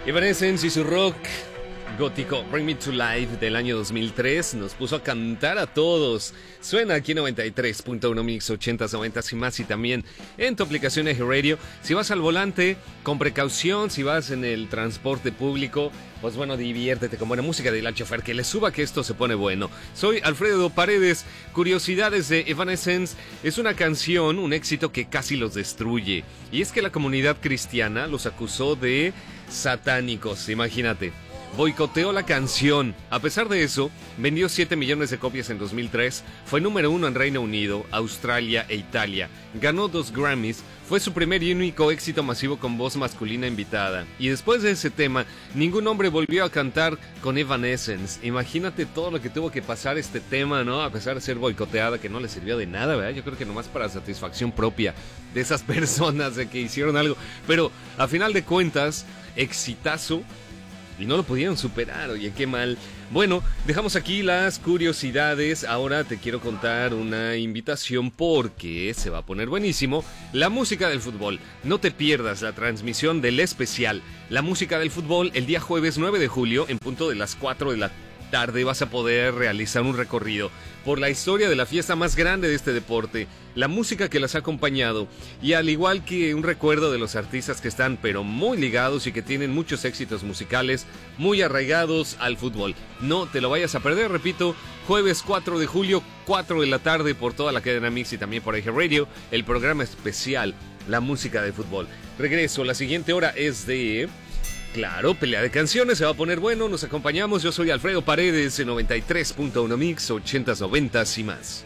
Evanescence y su rock gótico Bring Me to Life del año 2003 nos puso a cantar a todos. Suena aquí 93.1 Mix 80s, 90s y más, y también en tu aplicación Eje Radio. Si vas al volante, con precaución. Si vas en el transporte público, pues bueno, diviértete con buena música. Dile al chofer que le suba, que esto se pone bueno. Soy Alfredo Paredes. Curiosidades de Evanescence. Es una canción, un éxito que casi los destruye. Y es que la comunidad cristiana los acusó de satánicos, imagínate. Boicoteó la canción. A pesar de eso, vendió 7 millones de copias en 2003, fue número 1 en Reino Unido, Australia e Italia. Ganó 2 Grammys, fue su primer y único éxito masivo con voz masculina invitada. Y después de ese tema, ningún hombre volvió a cantar con Evanescence. Imagínate todo lo que tuvo que pasar este tema, ¿no? A pesar de ser boicoteada, que no le sirvió de nada, ¿verdad? Yo creo que nomás para satisfacción propia de esas personas de que hicieron algo. Pero, a final de cuentas, exitazo. Y no lo pudieron superar, oye, qué mal. Bueno, dejamos aquí las curiosidades. Ahora te quiero contar una invitación porque se va a poner buenísimo. La música del fútbol. No te pierdas la transmisión del especial La música del fútbol el día jueves 9 de julio en punto de las 4 de la tarde. Vas a poder realizar un recorrido por la historia de la fiesta más grande de este deporte, la música que las ha acompañado, y al igual que un recuerdo de los artistas que están pero muy ligados y que tienen muchos éxitos musicales muy arraigados al fútbol. No te lo vayas a perder, repito, jueves 4 de julio, 4 de la tarde, por toda la cadena Mix y también por Eje Radio, el programa especial La música de fútbol. Regreso, la siguiente hora es de... Claro, pelea de canciones, se va a poner bueno, nos acompañamos. Yo soy Alfredo Paredes en 93.1 Mix, 80s, 90s y más.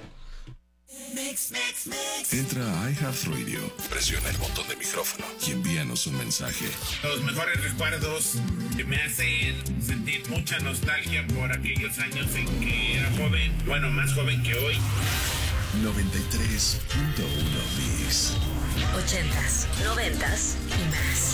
Entra a iHeartRadio, presiona el botón de micrófono y envíanos un mensaje. Los mejores recuerdos que me hacen sentir mucha nostalgia por aquellos años en que era joven, bueno, más joven que hoy. 93.1 Mix. 80s, 90s y más.